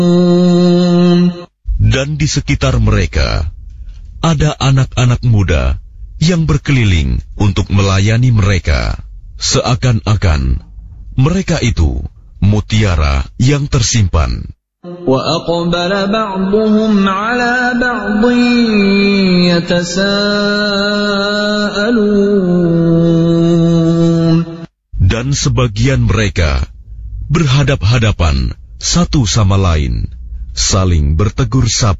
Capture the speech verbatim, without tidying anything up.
Dan di sekitar mereka ada anak-anak muda yang berkeliling untuk melayani mereka, seakan-akan mereka itu mutiara yang tersimpan. وَأَقْبَلَ بَعْضُهُمْ عَلَى بَعْضٍ يَتَسَاءَلُونَ. Dan sebagian mereka berhadap-hadapan satu sama lain, saling bertegur sapa.